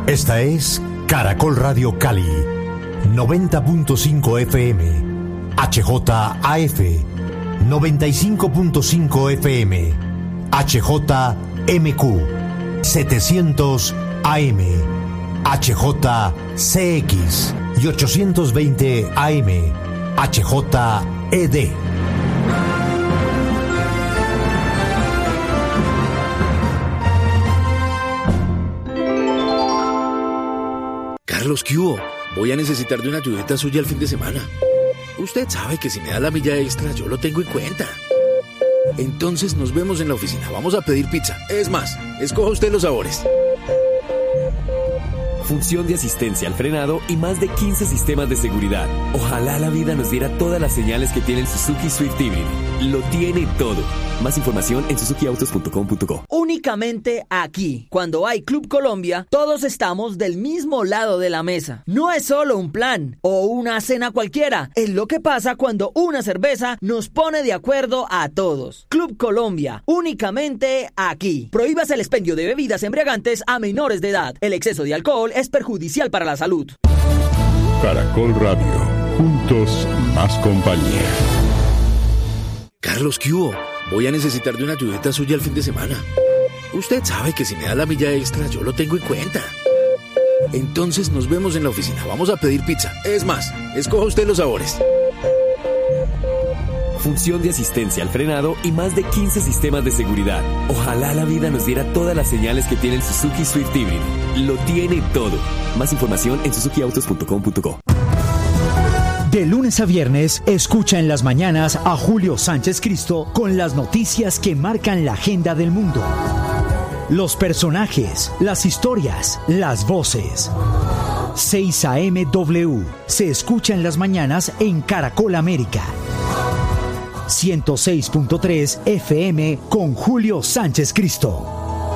Esta es Caracol Radio Cali, 90.5 FM, HJAF, 95.5 FM, HJMQ, 700 AM, HJCX y 820 AM, HJED. Carlos, ¿qué hubo? Voy a necesitar de una ayudita suya el fin de semana. Usted sabe que si me da la milla extra, yo lo tengo en cuenta. Entonces nos vemos en la oficina. Vamos a pedir pizza. Es más, escoja usted los sabores. Función de asistencia al frenado y más de 15 sistemas de seguridad. Ojalá la vida nos diera todas las señales que tiene el Suzuki Swift híbrido. Lo tiene todo. Más información en suzukiautos.com.co. Únicamente aquí, cuando hay Club Colombia, todos estamos del mismo lado de la mesa. No es solo un plan o una cena cualquiera, es lo que pasa cuando una cerveza nos pone de acuerdo a todos. Club Colombia, únicamente aquí. Prohíbase el expendio de bebidas embriagantes a menores de edad. El exceso de alcohol es perjudicial para la salud. Caracol Radio, juntos más compañía. Carlos, ¿qué hubo? Voy a necesitar de una ayudita suya el fin de semana. Usted sabe que si me da la milla extra, yo lo tengo en cuenta. Entonces nos vemos en la oficina. Vamos a pedir pizza. Es más, escoja usted los sabores. Función de asistencia al frenado y más de 15 sistemas de seguridad. Ojalá la vida nos diera todas las señales que tiene el Suzuki Swift híbrido. Lo tiene todo. Más información en suzukiautos.com.co. De lunes a viernes, escucha en las mañanas a Julio Sánchez Cristo con las noticias que marcan la agenda del mundo. Los personajes, las historias, las voces. 6 AM-W se escucha en las mañanas en Caracol América. 106.3 FM con Julio Sánchez Cristo.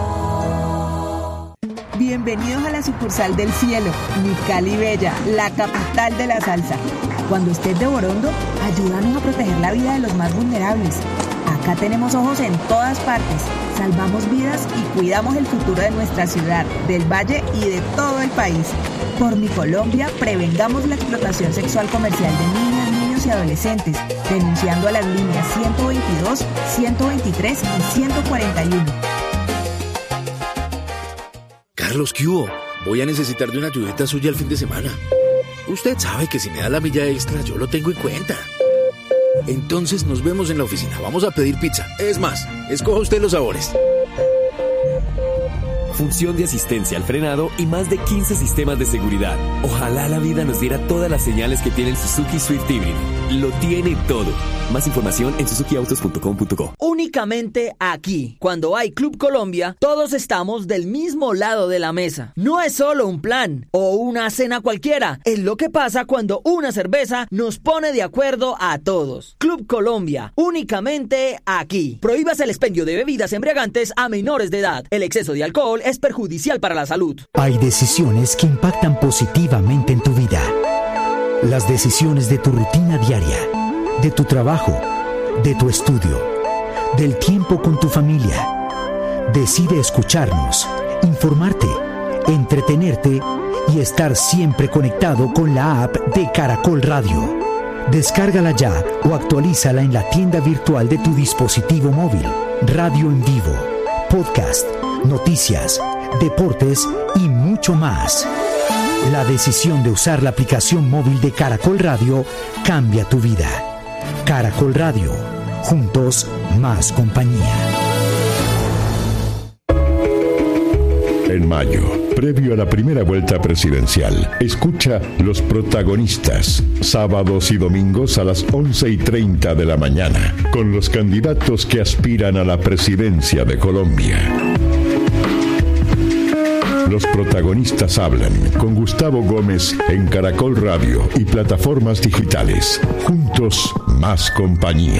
Bienvenidos a la sucursal del cielo, mi Cali Bella, la capital de la salsa. Cuando estés de Borondo, ayúdanos a proteger la vida de los más vulnerables. Acá tenemos ojos en todas partes, salvamos vidas y cuidamos el futuro de nuestra ciudad, del valle y de todo el país. Por mi Colombia, prevengamos la explotación sexual comercial de niñas, niños y adolescentes, denunciando a las líneas 122, 123 y 141. Carlos, ¿qué hubo? Voy a necesitar de una ayudita suya el fin de semana. Usted sabe que si me da la milla extra, yo lo tengo en cuenta. Entonces nos vemos en la oficina. Vamos a pedir pizza. Es más, escoja usted los sabores. Función de asistencia al frenado y más de 15 sistemas de seguridad. Ojalá la vida nos diera todas las señales que tiene el Suzuki Swift híbrido. Lo tiene todo. Más información en suzukiautos.com.co. Únicamente aquí, cuando hay Club Colombia, todos estamos del mismo lado de la mesa. No es solo un plan o una cena cualquiera, es lo que pasa cuando una cerveza nos pone de acuerdo a todos. Club Colombia, únicamente aquí. Prohíbase el expendio de bebidas embriagantes a menores de edad. El exceso de alcohol es perjudicial para la salud. Hay decisiones que impactan positivamente en tu vida. Las decisiones de tu rutina diaria, de tu trabajo, de tu estudio, del tiempo con tu familia. Decide escucharnos, informarte, entretenerte y estar siempre conectado con la app de Caracol Radio. Descárgala ya o actualízala en la tienda virtual de tu dispositivo móvil. Radio en vivo, podcast, noticias, deportes y mucho más. La decisión de usar la aplicación móvil de Caracol Radio cambia tu vida. Caracol Radio, juntos más compañía. En mayo, previo a la primera vuelta presidencial, escucha Los Protagonistas, sábados y domingos a las 11:30 de la mañana, con los candidatos que aspiran a la presidencia de Colombia. Los Protagonistas hablan con Gustavo Gómez en Caracol Radio y plataformas digitales. Juntos, más compañía.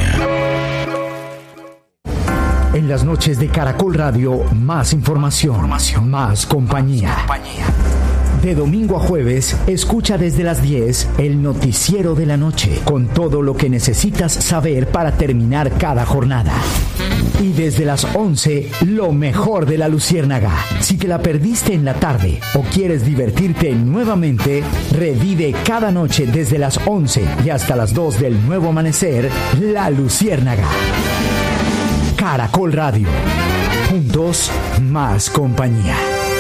En las noches de Caracol Radio, más información, más compañía. De domingo a jueves, escucha desde las 10 el noticiero de la noche, con todo lo que necesitas saber para terminar cada jornada. Y desde las 11, lo mejor de la Luciérnaga. Si te la perdiste en la tarde o quieres divertirte nuevamente, revive cada noche desde las 11 y hasta las 2 del nuevo amanecer, La Luciérnaga. Caracol Radio. Juntos, más compañía.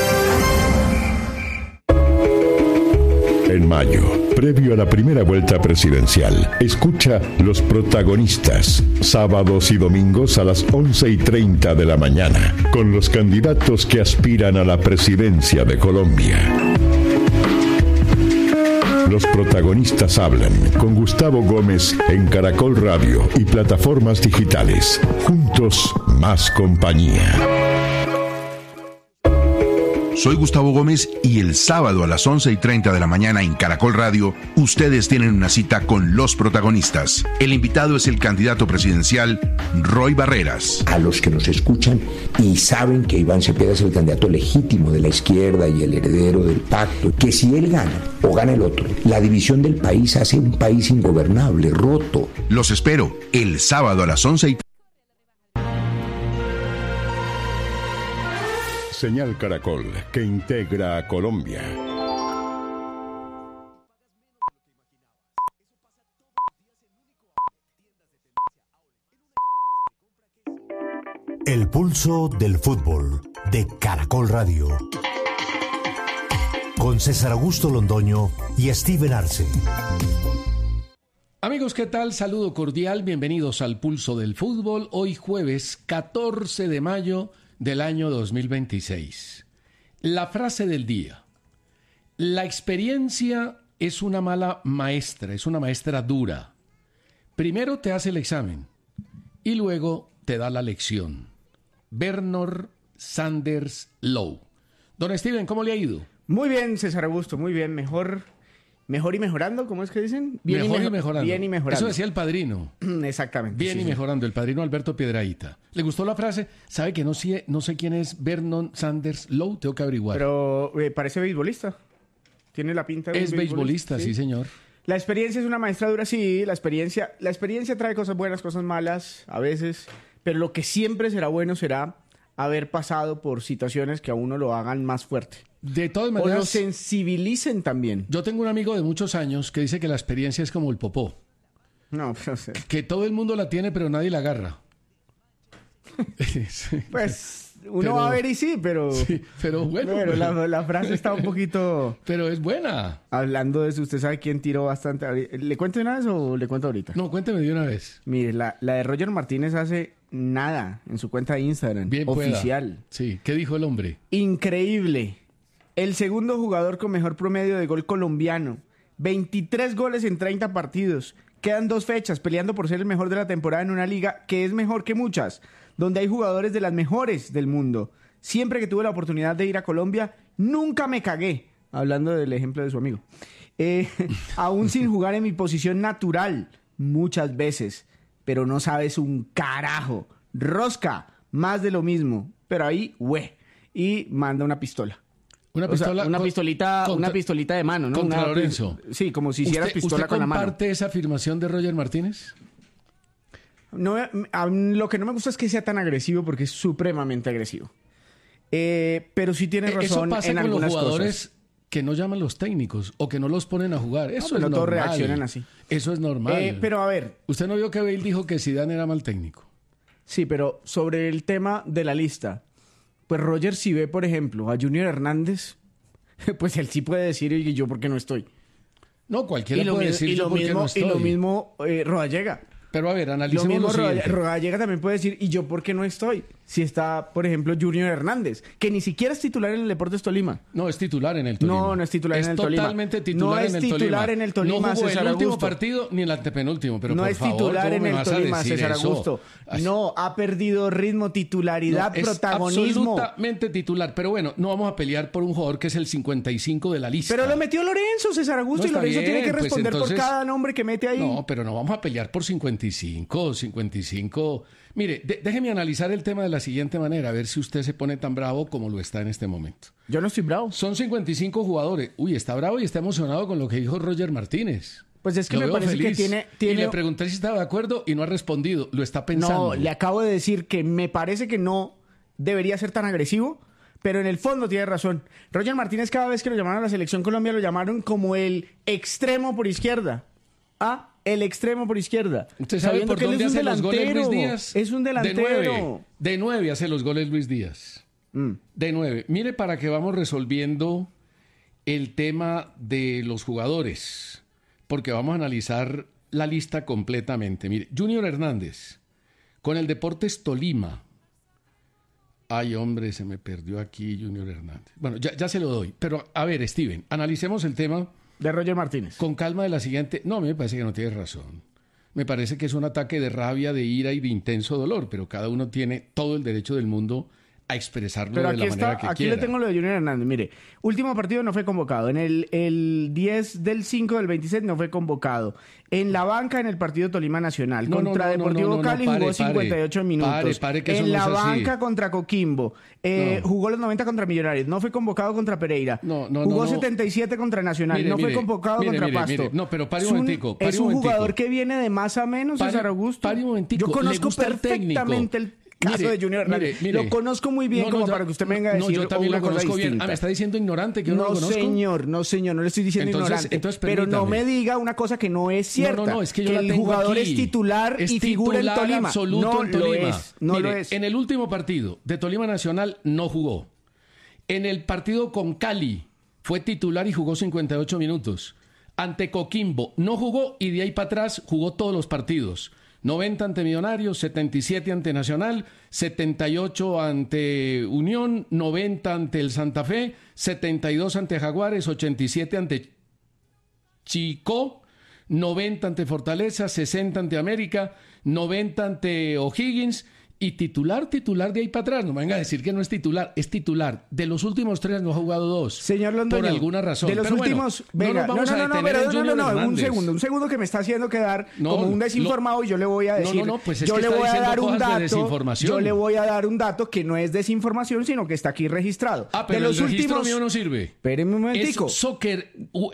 En mayo, previo a la primera vuelta presidencial, escucha Los Protagonistas, sábados y domingos a las 11:30 de la mañana, con los candidatos que aspiran a la presidencia de Colombia. Los Protagonistas hablan con Gustavo Gómez en Caracol Radio y plataformas digitales. Juntos, más compañía. Soy Gustavo Gómez y el sábado a las 11:30 de la mañana en Caracol Radio, ustedes tienen una cita con Los Protagonistas. El invitado es el candidato presidencial Roy Barreras. A los que nos escuchan y saben que Iván Cepeda es el candidato legítimo de la izquierda y el heredero del pacto, que si él gana o gana el otro, la división del país hace un país ingobernable, roto. Los espero el sábado a las 11:30. Señal Caracol, que integra a Colombia. El pulso del fútbol de Caracol Radio. Con César Augusto Londoño y Steven Arce. Amigos, ¿qué tal? Saludo cordial, bienvenidos al Pulso del Fútbol. Hoy jueves 14 de mayo del año 2026. La frase del día: la experiencia es una mala maestra, es una maestra dura. Primero te hace el examen y luego te da la lección. Bernard Sanders Lowe. Don Steven, ¿cómo le ha ido? Muy bien, César Augusto, muy bien. Mejor y mejorando, ¿cómo es que dicen? Mejor y mejorando. Bien y mejorando. Eso decía el Padrino. Exactamente. Bien y mejorando, el Padrino Alberto Piedrahíta. ¿Le gustó la frase? ¿Sabe que no sé quién es Bernard Sanders Lowe? Tengo que averiguar. Pero parece beisbolista. Tiene la pinta de Es beisbolista, sí, señor. La experiencia es una maestra dura, sí. La experiencia trae cosas buenas, cosas malas, a veces. Pero lo que siempre será bueno será haber pasado por situaciones que a uno lo hagan más fuerte. De todas maneras, o lo sensibilicen también. Yo tengo un amigo de muchos años que dice que la experiencia es como el popó. No, pero sé. Que todo el mundo la tiene, pero nadie la agarra. Sí. Pues uno va a ver y sí, pero... Sí, pero bueno. Pero la frase está un poquito... Pero es buena. Hablando de eso, ¿usted sabe quién tiró bastante? ¿Le cuento de una vez o le cuento ahorita? No, cuénteme de una vez. Mire, la de Roger Martínez hace nada en su cuenta de Instagram. Bien oficial. Pueda. Sí, ¿qué dijo el hombre? Increíble. El segundo jugador con mejor promedio de gol colombiano. 23 goles en 30 partidos. Quedan 2 fechas peleando por ser el mejor de la temporada en una liga que es mejor que muchas, donde hay jugadores de las mejores del mundo. Siempre que tuve la oportunidad de ir a Colombia, nunca me cagué. Hablando del ejemplo de su amigo. Aún sin jugar en mi posición natural, muchas veces. Pero no sabes un carajo. Rosca, más de lo mismo. Pero ahí, y manda una pistola. Una pistola, una pistolita de mano, ¿no? Contra Lorenzo. Sí, como si hicieras pistola con la mano. ¿Usted comparte esa afirmación de Roger Martínez? No, lo que no me gusta es que sea tan agresivo, porque es supremamente agresivo. Pero sí tiene razón eso pasa en con algunas los jugadores cosas. Que no llaman los técnicos o que no los ponen a jugar. Eso es no normal. todos reaccionan así. Eso es normal. Pero a ver. ¿Usted no vio que Bale dijo que Zidane era mal técnico? Sí, pero sobre el tema de la lista, pues Roger, si ve, por ejemplo, a Junior Hernández, pues él sí puede decir, ¿y yo por qué no estoy? No, cualquiera puede decir yo por qué no estoy. Y lo mismo Rodallega. Pero a ver, analicemos lo mismo. siguiente. Rodallega también puede decir, ¿y yo por qué no estoy? Si está, por ejemplo, Junior Hernández, que ni siquiera es titular en el Deportes Tolima. No, es titular en el Tolima. No es titular en el Tolima. Es totalmente titular en el Tolima. No es titular en el Tolima, no jugó César el último Augusto. partido ni el antepenúltimo, pero no por es favor, titular en el Tolima, César eso? Augusto. No, ha perdido ritmo, titularidad, no, protagonismo. Es absolutamente titular. Pero bueno, no vamos a pelear por un jugador que es el 55 de la lista. Pero lo metió Lorenzo, César Augusto, no, y Lorenzo bien, tiene que responder pues entonces, por cada nombre que mete ahí. No, pero no vamos a pelear por 55. Mire, déjeme analizar el tema de la siguiente manera, a ver si usted se pone tan bravo como lo está en este momento. Yo no estoy bravo. Son 55 jugadores. Uy, está bravo y está emocionado con lo que dijo Roger Martínez. Pues es que Lo me veo parece feliz. que tiene... Y le pregunté si estaba de acuerdo y no ha respondido. Lo está pensando. No, le acabo de decir que me parece que no debería ser tan agresivo, pero en el fondo tiene razón. Roger Martínez, cada vez que lo llamaron a la Selección Colombia, lo llamaron como el extremo por izquierda. El extremo por izquierda. ¿Usted sabe Sabiendo por que él dónde es un hace los goles delantero. Luis Díaz? Es un delantero. De 9 hace los goles Luis Díaz. De 9. Mire, para que vamos resolviendo el tema de los jugadores, porque vamos a analizar la lista completamente. Mire, Junior Hernández, con el Deportes Tolima. Ay, hombre, se me perdió aquí Junior Hernández. Bueno, ya se lo doy. Pero, a ver, Steven, analicemos el tema de Roger Martínez. Con calma de la siguiente... No, a mí me parece que no tienes razón. Me parece que es un ataque de rabia, de ira y de intenso dolor, pero cada uno tiene todo el derecho del mundo a expresarlo pero de la manera que aquí quiera. le tengo lo de Junior Hernández. Mire, último partido no fue convocado. En el 10 del 5 del 26 no fue convocado. En la banca en el partido Tolima Nacional. Contra Deportivo Cali jugó 58 minutos. Que en la no es banca así. Contra Coquimbo. Jugó los 90 contra Millonarios. No fue convocado contra Pereira. Jugó 77 contra Nacional. No fue convocado contra Pasto. No, pero pare un momentico. Es un jugador que viene de más a menos, César Augusto. Pare un momentico. Yo conozco perfectamente el caso de Junior Hernández. Lo conozco muy bien para que usted me venga a decir yo también una lo cosa conozco distinta. bien. ¿Me está diciendo ignorante que yo no lo conozco? No, señor, no le estoy diciendo ignorante. Pero no me diga una cosa que no es cierta. No, es que yo que la el tengo jugador aquí. es titular y figura en Tolima. Absoluto en Tolima. No lo es. En el último partido de Tolima Nacional no jugó. En el partido con Cali fue titular y jugó 58 minutos. Ante Coquimbo no jugó y de ahí para atrás jugó todos los partidos. 90 ante Millonarios, 77 ante Nacional, 78 ante Unión, 90 ante el Santa Fe, 72 ante Jaguares, 87 ante Chico, 90 ante Fortaleza, 60 ante América, 90 ante O'Higgins y titular de ahí para atrás. No me venga a decir que no es titular, es titular. De los últimos 3 no ha jugado 2. Señor Londoño, por alguna razón. De los Pero últimos... Bueno, no nos vamos a detener en Junior Hernández. Un segundo que me está haciendo quedar como un desinformado y yo le voy a decir... pues es yo que le está voy a diciendo dar un cosas de dato. desinformación. Yo le voy a dar un dato que no es desinformación, sino que está aquí registrado. Pero de los el registro últimos... mío no sirve. Espéreme un momentico. Es soccer,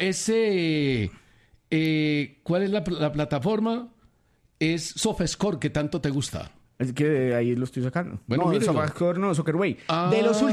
¿cuál es la plataforma? Es SofaScore, que tanto te gusta. Es que ahí lo estoy sacando. Bueno, no, SofaScore no, Soccerway. De los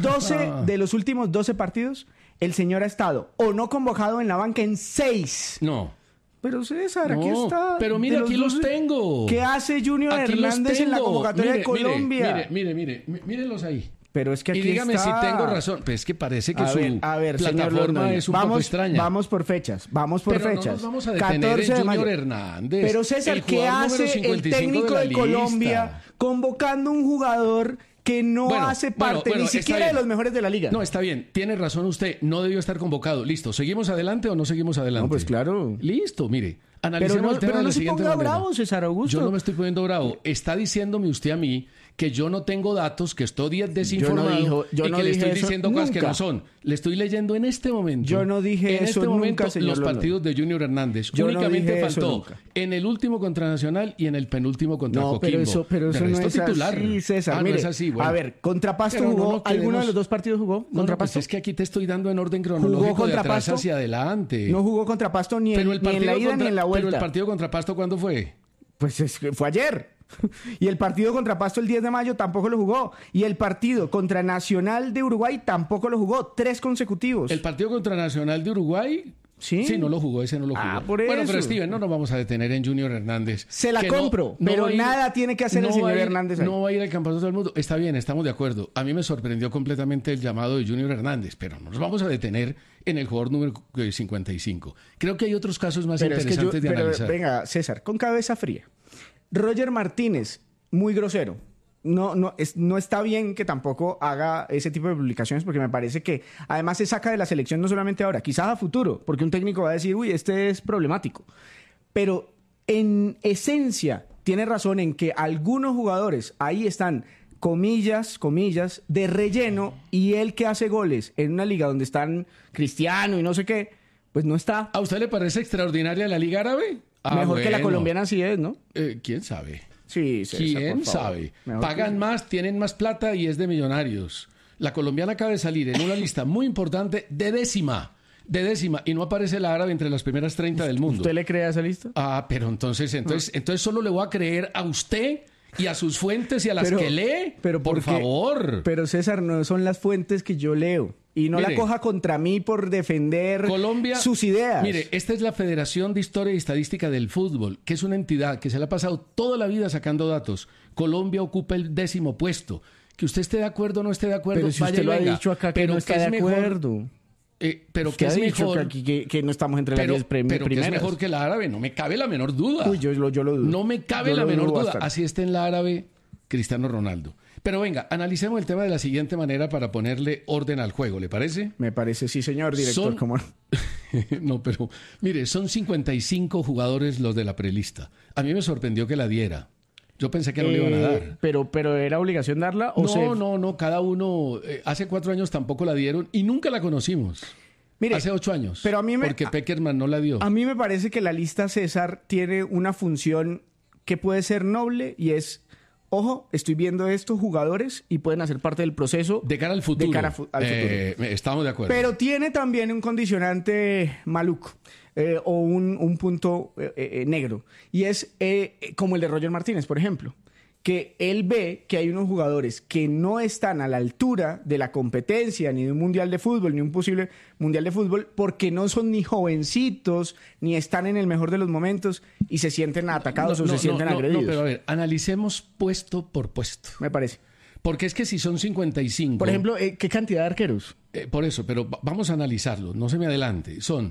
últimos 12 partidos, el señor ha estado o no convocado en la banca en 6. No. Pero César, aquí está. Pero mire, aquí los tengo. ¿Qué hace Junior Hernández en la convocatoria de Colombia? Mírenlos ahí. Pero es que aquí y dígame está. si tengo razón. Pues es que parece que a ver, plataforma es un poco extraña. Vamos por fechas. Pero no nos vamos a detener en Junior Hernández. Pero César, ¿qué hace el técnico de Colombia convocando un jugador que no hace parte ni siquiera de los mejores de la liga? No, está bien. Tiene razón usted. No debió estar convocado. Listo. ¿Seguimos adelante o no seguimos adelante? No, pues claro. Listo, mire. Analicemos el tema pero de no la se siguiente ponga manera. bravo, César Augusto. Yo no me estoy poniendo bravo. Está diciéndome usted a mí que yo no tengo datos, que estoy desinformado yo y no que le dije estoy eso diciendo cosas que nunca. no son. Le estoy leyendo en este momento. Yo no dije en eso este momento, nunca, señor los Londoño. partidos de Junior Hernández. Yo no Únicamente dije eso faltó nunca. en el último contra Nacional y en el penúltimo contra No, Coquimbo. pero eso no es titular. así, César. No Mire, es así. Bueno. A ver, contra Pasto Pero jugó. no ¿Alguno de los dos partidos jugó? No, ¿Contra pues Pasto? es que aquí te estoy dando en orden cronológico ¿Jugó de contra atrás Pasto? hacia adelante. No jugó contra Pasto ni Pero en la ida ni en la vuelta. Pero el partido contra Pasto, ¿cuándo fue? Pues fue ayer. Y el partido contra Pasto el 10 de mayo tampoco lo jugó. Y el partido contra Nacional de Uruguay tampoco lo jugó. 3 consecutivos. El partido contra Nacional de Uruguay... Sí, no lo jugó, ese no lo jugó. Por bueno, eso. Pero Steven, no nos vamos a detener en Junior Hernández. Se la compro, pero nada tiene que hacer el señor Hernández ahí. No va a ir al campeonato del mundo. Está bien, estamos de acuerdo. A mí me sorprendió completamente el llamado de Junior Hernández, pero no nos vamos a detener en el jugador número 55. Creo que hay otros casos más interesantes de analizar. Venga, César, con cabeza fría. Roger Martínez, muy grosero. No está bien que tampoco haga ese tipo de publicaciones porque me parece que además se saca de la selección no solamente ahora, quizás a futuro, porque un técnico va a decir, uy, este es problemático. Pero en esencia tiene razón en que algunos jugadores ahí están, comillas, de relleno, y él que hace goles en una liga donde están Cristiano y no sé qué, pues no está. ¿A usted le parece extraordinaria la Liga Árabe? Mejor que la colombiana sí es, ¿no? ¿Quién sabe? Sí, César, ¿Quién por favor. sabe? Mejor Pagan que- más, tienen más plata y es de millonarios. La colombiana acaba de salir en una lista muy importante de décima, y no aparece la árabe entre las primeras 30 del mundo. ¿Usted le cree a esa lista? Ah, pero entonces solo le voy a creer a usted y a sus fuentes y a las que lee. Pero por porque- favor. Pero César, no son las fuentes que yo leo. Y no Mire, la coja contra mí por defender Colombia, sus ideas. Mire, esta es la Federación de Historia y Estadística del Fútbol, que es una entidad que se le ha pasado toda la vida sacando datos. Colombia ocupa el 10º puesto. Que usted esté de acuerdo o no esté de acuerdo, pero si vaya usted y lo ha venga. dicho acá que Pero no está es de mejor- acuerdo. pero Usted que ha es dicho mejor. que no estamos entre pero las 10 que es primeras. mejor que la árabe, no me cabe la menor duda. Uy, yo lo dudo. No me cabe Yo la lo menor dudo duda. bastante. Así está en la árabe Cristiano Ronaldo. Pero venga, analicemos el tema de la siguiente manera para ponerle orden al juego, ¿le parece? Me parece, sí, señor director. Son- ¿Cómo no? No, pero mire, son 55 jugadores los de la prelista. A mí me sorprendió que la diera. Yo pensé que no le iban a dar. Pero ¿era obligación darla o No, cada uno, hace 4 años tampoco la dieron y nunca la conocimos. Mire, hace 8 años. pero a mí porque Peckerman no la dio. A mí me parece que la lista César tiene una función que puede ser noble y es, ojo, estoy viendo estos jugadores y pueden hacer parte del proceso. De cara al futuro. De cara al futuro. Estamos de acuerdo. Pero tiene también un condicionante maluco o un punto negro. Y es como el de Roger Martínez, por ejemplo. Que él ve que hay unos jugadores que no están a la altura de la competencia ni de un mundial de fútbol, ni un posible mundial de fútbol, porque no son ni jovencitos, ni están en el mejor de los momentos y se sienten atacados o se sienten agredidos. No, pero a ver, analicemos puesto por puesto. Me parece. Porque es que si son 55... Por ejemplo, ¿qué cantidad de arqueros? Por eso, pero vamos a analizarlo, no se me adelante. Son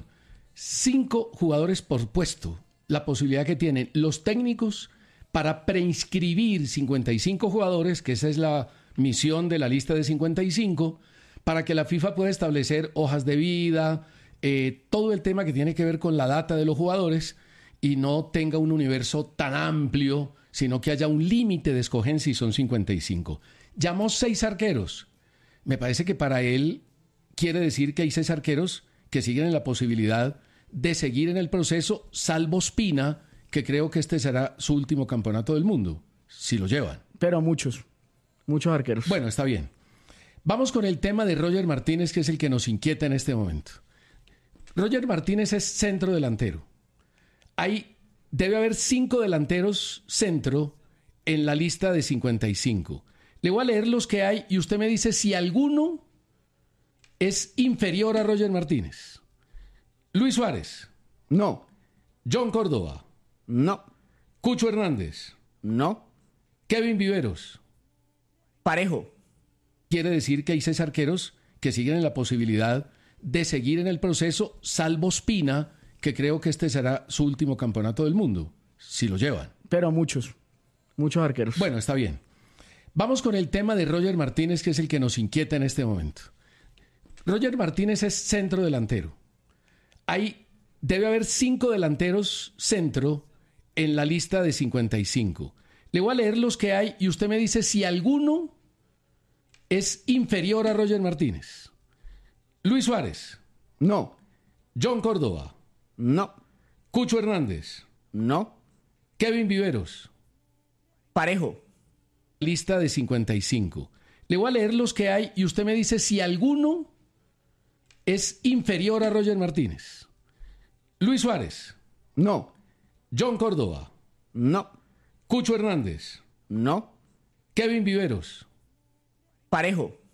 5 jugadores por puesto, la posibilidad que tienen los técnicos para preinscribir 55 jugadores, que esa es la misión de la lista de 55, para que la FIFA pueda establecer hojas de vida, todo el tema que tiene que ver con la data de los jugadores y no tenga un universo tan amplio, sino que haya un límite de escogencia y son 55. Llamó 6 arqueros. Me parece que para él quiere decir que hay 6 arqueros que siguen en la posibilidad de seguir en el proceso, salvo Ospina, que creo que este será su último campeonato del mundo, si lo llevan. Pero muchos arqueros. Bueno, está bien. Vamos con el tema de Roger Martínez, que es el que nos inquieta en este momento. Roger Martínez es centro delantero. Debe haber 5 delanteros centro en la lista de 55. Le voy a leer los que hay y usted me dice si alguno es inferior a Roger Martínez. Luis Suárez. No. John Córdoba. No. Cucho Hernández. No. Kevin Viveros. Parejo. Quiere decir que hay 6 arqueros que siguen en la posibilidad de seguir en el proceso, salvo Ospina, que creo que este será su último campeonato del mundo, si lo llevan. Pero muchos arqueros. Bueno, está bien. Vamos con el tema de Roger Martínez, que es el que nos inquieta en este momento. Roger Martínez es centro delantero. Debe haber 5 delanteros centro en la lista de 55. Le voy a leer los que hay y usted me dice si alguno es inferior a Roger Martínez. Luis Suárez. No. John Córdoba. No. Cucho Hernández. No. Kevin Viveros. Parejo. Lista de 55. Le voy a leer los que hay y usted me dice si alguno es inferior a Roger Martínez. Luis Suárez. No. John Córdoba. No. Cucho Hernández. No. Kevin Viveros. Parejo.